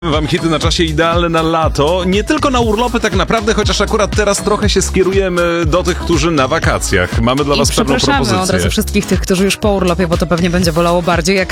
Wam hity na czasie idealne na lato, nie tylko na urlopy tak naprawdę, chociaż akurat teraz trochę się skierujemy do tych, którzy na wakacjach. Mamy dla was pewną propozycję. Przepraszamy od razu wszystkich tych, którzy już po urlopie, bo to pewnie będzie bolało bardziej. Jak